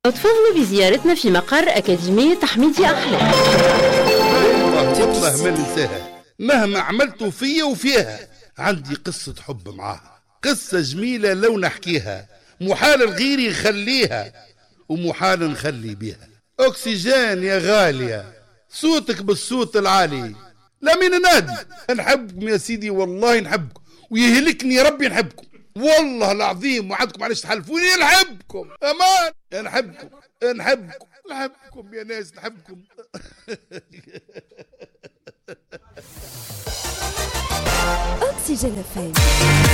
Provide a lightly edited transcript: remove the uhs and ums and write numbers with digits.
تفضلوا بزيارتنا في مقر أكاديمية تحميدي أحلام. والله ما ننساها مهما عملتوا فيا وفيها. عندي قصة حب معاها، قصة جميلة لو نحكيها، محال الغير يخليها ومحال نخلي بيها. أكسجين يا غالية، صوتك بالصوت العالي، لا مين نادي. نحبكم يا سيدي والله نحبكم، ويهلكني ربي نحبكم والله العظيم، وعدكم معلش تحلفوني. نحبكم امان، نحبكم يا ناس، نحبكم. أكسجين FM.